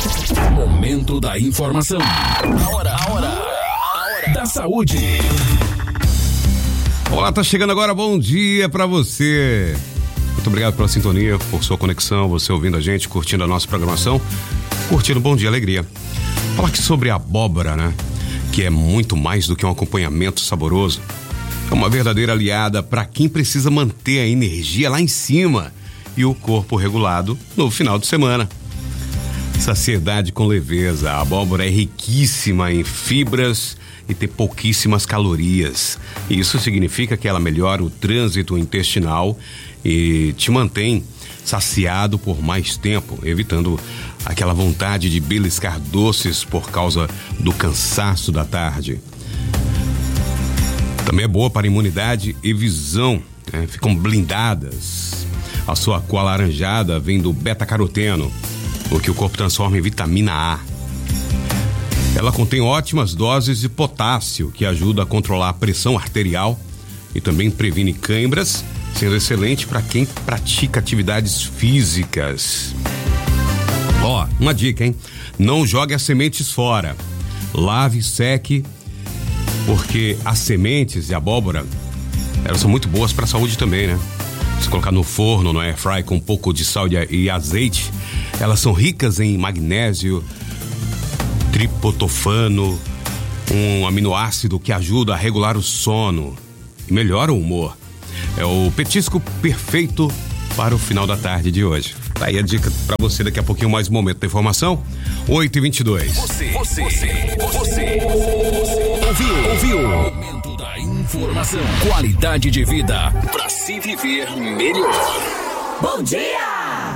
Momento da informação. A hora da saúde. Olá, tá chegando agora, bom dia pra você. Muito obrigado pela sintonia, por sua conexão, você ouvindo a gente, curtindo a nossa programação, curtindo Bom Dia Alegria. Falar aqui sobre a abóbora, né? Que é muito mais do que um acompanhamento saboroso. É uma verdadeira aliada para quem precisa manter a energia lá em cima e o corpo regulado no final de semana. Saciedade com leveza. A abóbora é riquíssima em fibras e tem pouquíssimas calorias. Isso significa que ela melhora o trânsito intestinal e te mantém saciado por mais tempo, evitando aquela vontade de beliscar doces por causa do cansaço da tarde. Também é boa para imunidade e visão, né? Ficam blindadas. A sua cor alaranjada vem do beta-caroteno, o que o corpo transforma em vitamina A. Ela contém ótimas doses de potássio, que ajuda a controlar a pressão arterial e também previne câimbras, sendo excelente para quem pratica atividades físicas. Uma dica, hein? Não jogue as sementes fora. Lave e seque, porque as sementes de abóbora, elas são muito boas para a saúde também, né? Se colocar no forno, no air fry com um pouco de sal e azeite, elas são ricas em magnésio, triptofano, um aminoácido que ajuda a regular o sono e melhora o humor. É o petisco perfeito para o final da tarde de hoje. Tá aí a dica para você, daqui a pouquinho mais um momento da informação, 8h22. Você ouviu? Momento da informação. Qualidade de vida para se viver melhor. Bom dia!